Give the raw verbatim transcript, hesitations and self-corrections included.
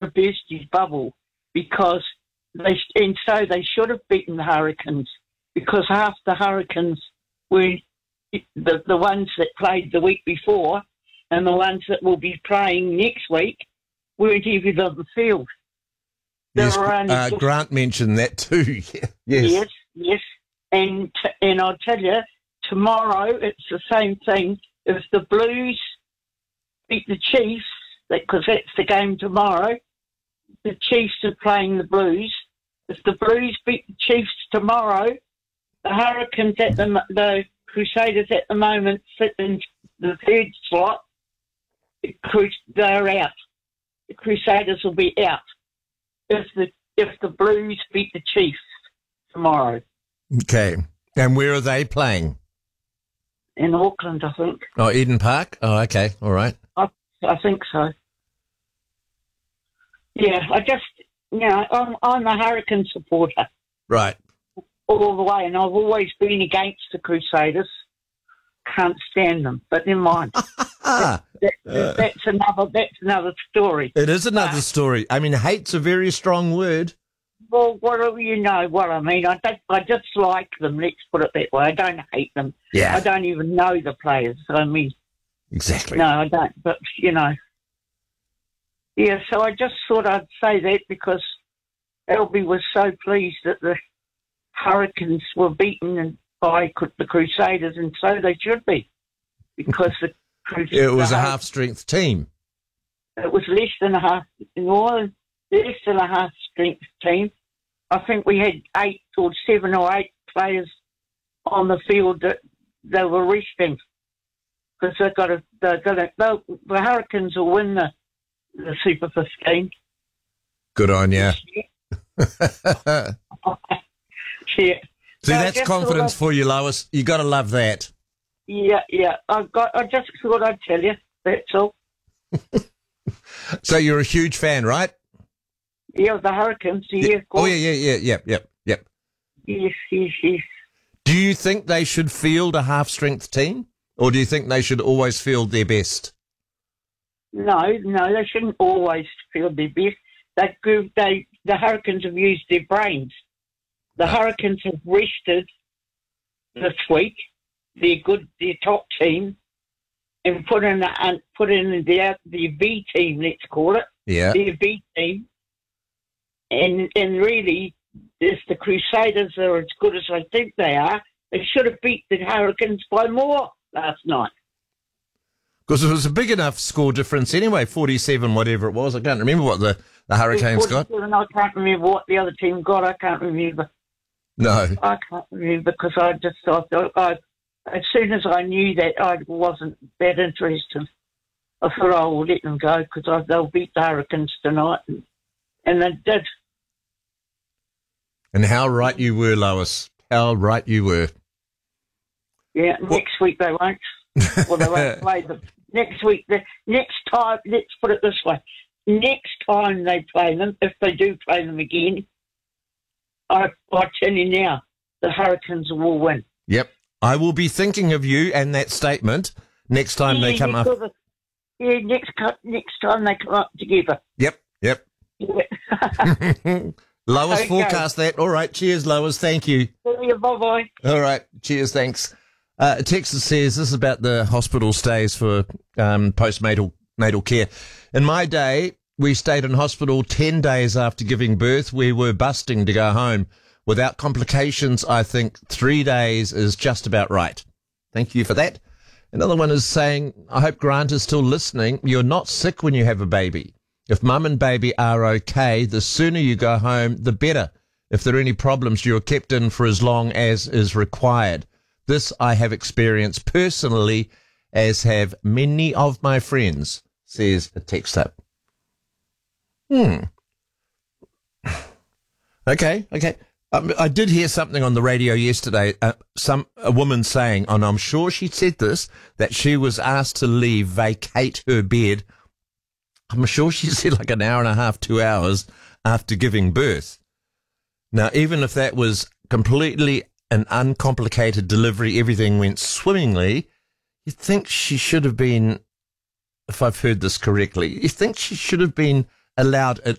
have burst his bubble because they, and so they should have beaten the Hurricanes because half the Hurricanes were the, the ones that played the week before and the ones that will be playing next week weren't even on the field. Yes, uh, Grant mentioned that too. yes. Yes, yes. And, t- and I'll tell you, tomorrow it's the same thing. If the Blues beat the Chiefs, because that's the game tomorrow, the Chiefs are playing the Blues. If the Blues beat the Chiefs tomorrow, the Hurricanes at the, the Crusaders at the moment sit in the third slot. They're out. The Crusaders will be out if the if the Blues beat the Chiefs tomorrow. Okay. And where are they playing? In Auckland, I think. Oh, Eden Park? Oh, okay. All right. I, I think so. Yeah, I just, you know, I'm, I'm a Hurricane supporter. Right. All the way, and I've always been against the Crusaders. Can't stand them, but never mind. that, that, uh, that's another. That's another story. It is another uh, story. I mean, hate's a very strong word. Well, what do you know what I mean? I don't. I just like them. Let's put it that way. I don't hate them. Yeah. I don't even know the players. I mean, exactly. No, I don't. But you know, yeah. So I just thought I'd say that because Albie was so pleased that the Hurricanes were beaten by the Crusaders, and so they should be, because the Crusaders. It was a half-strength team. It was less than a half. More less than a half-strength team. I think we had eight or seven or eight players on the field that they were resting because they've got to. They're gonna, the Hurricanes will win the the Super fifteen. Good on you. Yeah. See, so that's confidence for you, Lois. You got to love that. Yeah, yeah. I've got. I just thought I'd tell you. That's all. So you're a huge fan, right? Yeah, the Hurricanes. Yeah. yeah. Oh yeah, yeah, yeah, yeah, yeah, yeah. Yes, yes, yes. Do you think they should field a half-strength team, or do you think they should always field their best? No, no, they shouldn't always field their best. They, they, the Hurricanes have used their brains. The Hurricanes have rested this week their good, their top team, and put in a, put in the the B team. Let's call it. Yeah. Their B team, and and really, if the Crusaders are as good as I think they are, they should have beat the Hurricanes by more last night. Because it was a big enough score difference anyway, forty-seven, whatever it was. I can't remember what the, the Hurricanes got. I can't remember what the other team got. I can't remember. No. I can't remember because I just thought, I, as soon as I knew that, I wasn't that interested. I thought, oh, we'll let them go because they'll beat the Hurricanes tonight. And, and they did. And how right you were, Lois. How right you were. Yeah, what? Next week they won't. Well, they won't play them. Next week, the next time, let's put it this way. Next time they play them, if they do play them again, I, I tell you now, the Hurricanes will win. Yep. I will be thinking of you and that statement next time yeah, they come up. The, yeah, next, next time they come up together. Yep, yep. Yeah. Lois okay. Forecast that. All right. Cheers, Lois. Thank you. See you. Bye-bye. All right. Cheers. Thanks. Uh, Texas says this is about the hospital stays for um, postnatal natal care. In my day, we stayed in hospital ten days after giving birth. We were busting to go home. Without complications, I think three days is just about right. Thank you for that. Another one is saying, I hope Grant is still listening. You're not sick when you have a baby. If mum and baby are okay, the sooner you go home, the better. If there are any problems, you're kept in for as long as is required. This I have experienced personally, as have many of my friends, says a texter. Hmm. Okay, okay. Um, I did hear something on the radio yesterday, uh, some a woman saying, and I'm sure she said this, that she was asked to leave, vacate her bed. I'm sure she said like an hour and a half, two hours after giving birth. Now, even if that was completely an uncomplicated delivery, everything went swimmingly, you think she should have been, if I've heard this correctly, you think she should have been allowed at